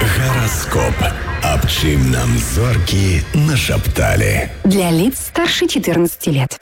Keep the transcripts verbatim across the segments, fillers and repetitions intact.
Гараскоп. Аб чым нам зоркі нашапталі. Для лиц старше четырнадцати лет.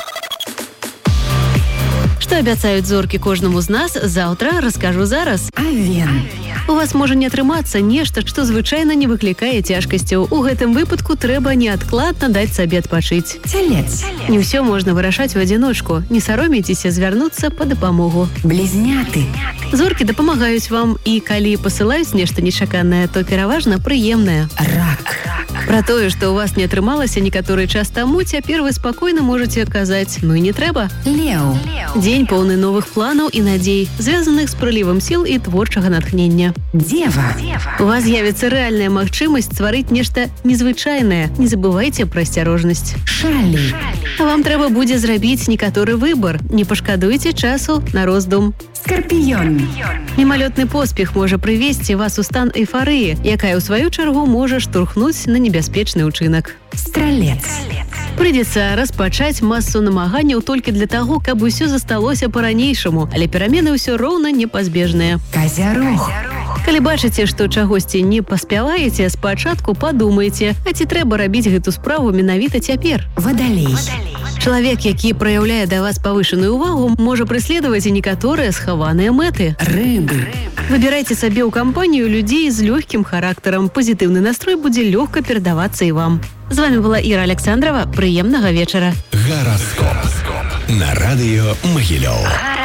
Што абяцаюць зоркі кожнаму з нас, заўтра раскажу зараз. Авен. У вас можа не атрымацца нешта, што звычайна не выклікае цяжкасцяў. У гэтым выпадку трэба неадкладна даць сабе адпачыць. Телец. Не ўсё можна вырашаць у адзіночку. Не саромейцеся звярнуцца па дапамогу. Близняты. Зоркі дапамагаюць вам, і калі пасылаюць нешта нечаканае, то пераважна прыемнае. Рак. Пра тое, што ў вас не атрымалася некаторы час таму, цяпер вы спакойна можаце казаць: ну і не трэба. Леў. Дзень поўны новых планаў і надзей, звязаных з прылівам сіл і творчага натхнення. Дева. У вас з'явіцца рэальная магчымасць стварыць нешта незвычайнае. Не забывайце пра асцярожнасць. Шалі. Вам трэба будзе зрабіць некаторы выбар. Не пашкадуйце часу на роздум. Скорпіён. Мімалётны поспех можа прывесці вас у стан эйфарыі, якая ў сваю чаргу можа штурхнуць на небяспечны ўчынак. Стралец. Прыйдзецца распачаць масу намаганняў толькі для таго, каб усё засталося па-ранейшаму, але перамены ўсё роўна непазбежныя. Казярог. Калі бачыце, што чагосьці не паспяваеце, спачатку падумайце, а ці трэба рабіць гэту справу менавіта цяпер. Вадалей. Чалавек, які праяўляе да вас павышаную ўвагу, можа прыследаваць і некаторыя схаваныя мэты. Рыбы. Выбірайце сабе ў кампанію людзей з лёгкім характарам. Пазітыўны настрой будзе лёгка перадавацца і вам. З вами была Іра Александрова. Прыемнага вечара. Гараскоп. На радыё Магілёў.